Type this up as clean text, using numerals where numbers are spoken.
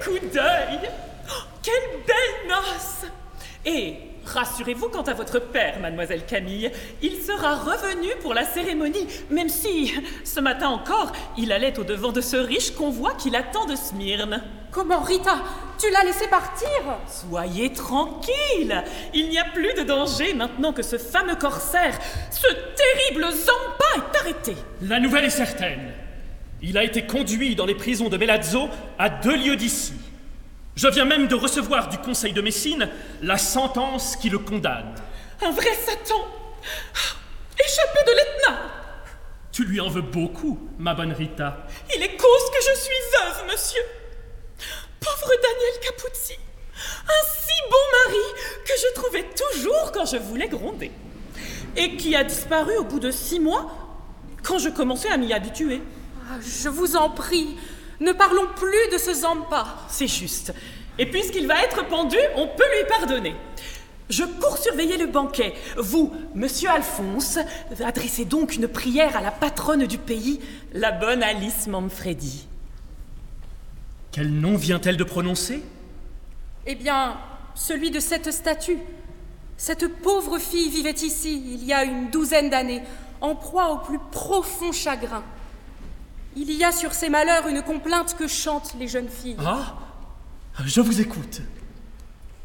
coup d'œil! Oh, quelle belle noce! Et rassurez-vous quant à votre père, mademoiselle Camille. Il sera revenu pour la cérémonie, même si, ce matin encore, il allait au-devant de ce riche convoi qui l'attend de Smyrne. Comment, Rita? Tu l'as laissé partir? Soyez tranquille! Il n'y a plus de danger maintenant que ce fameux corsaire, ce terrible Zampa est arrêté. La nouvelle est certaine. Il a été conduit dans les prisons de Melazzo à 2 lieues d'ici. Je viens même de recevoir du Conseil de Messine la sentence qui le condamne. Un vrai Satan! Échappé de l'Etna! Tu lui en veux beaucoup, ma bonne Rita. Il est cause que je suis veuve, monsieur. Pauvre Daniel Capuzzi, un si bon mari que je trouvais toujours quand je voulais gronder. Et qui a disparu au bout de 6 mois, quand je commençais à m'y habituer. Je vous en prie, ne parlons plus de ce Zampa. C'est juste. Et puisqu'il va être pendu, on peut lui pardonner. Je cours surveiller le banquet. Vous, monsieur Alphonse, adressez donc une prière à la patronne du pays, la bonne Alice Manfredi. Quel nom vient-elle de prononcer? Eh bien, celui de cette statue. Cette pauvre fille vivait ici, il y a une 12aine d'années, en proie au plus profond chagrin. Il y a sur ses malheurs une complainte que chantent les jeunes filles. Ah, je vous écoute.